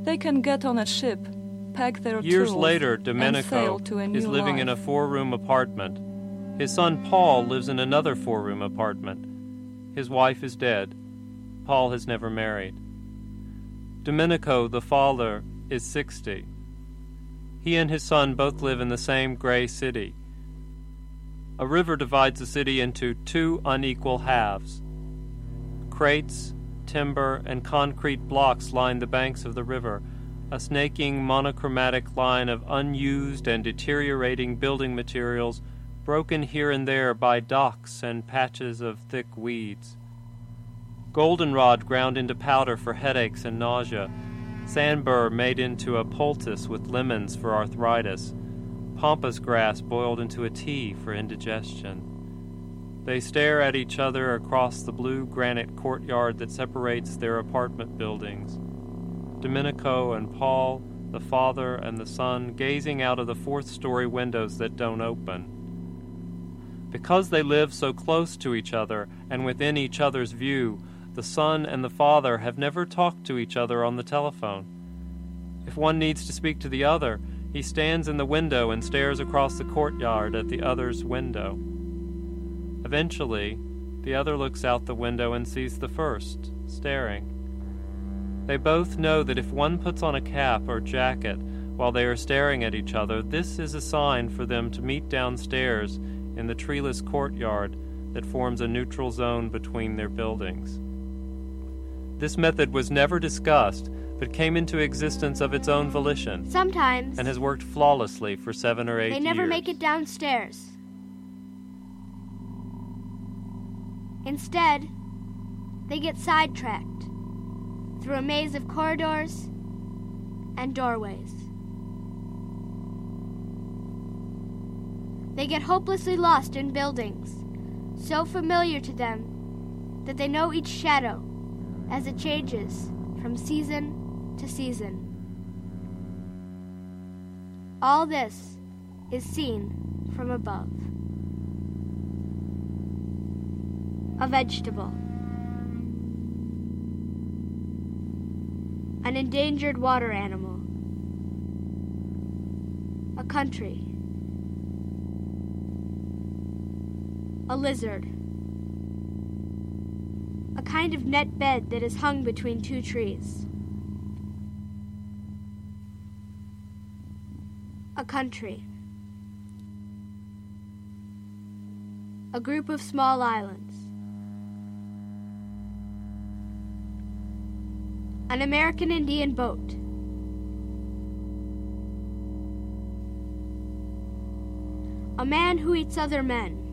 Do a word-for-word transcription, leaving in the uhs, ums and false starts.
They can get on a ship, pack their Years tools, later, and Domenico sail to a new is living life. in a four-room apartment. His son Paul lives in another four-room apartment. His wife is dead. Paul has never married. Domenico, the father, is sixty. He and his son both live in the same gray city. A river divides the city into two unequal halves. Crates, timber, and concrete blocks line the banks of the river, a snaking monochromatic line of unused and deteriorating building materials broken here and there by docks and patches of thick weeds. Goldenrod ground into powder for headaches and nausea, sandbur made into a poultice with lemons for arthritis, pampas grass boiled into a tea for indigestion. They stare at each other across the blue granite courtyard that separates their apartment buildings. Domenico and Paul, the father and the son, gazing out of the fourth-story windows that don't open. Because they live so close to each other and within each other's view, the son and the father have never talked to each other on the telephone. If one needs to speak to the other, he stands in the window and stares across the courtyard at the other's window. Eventually, the other looks out the window and sees the first, staring. They both know that if one puts on a cap or jacket while they are staring at each other, this is a sign for them to meet downstairs in the treeless courtyard that forms a neutral zone between their buildings. This method was never discussed, but came into existence of its own volition. Sometimes. And has worked flawlessly for seven or eight years. They never years. make it downstairs. Instead, they get sidetracked through a maze of corridors and doorways. They get hopelessly lost in buildings, so familiar to them that they know each shadow as it changes from season to season. All this is seen from above. A vegetable. An endangered water animal. A country. A lizard. A kind of net bed that is hung between two trees. A country. A group of small islands. An American Indian boat. A man who eats other men.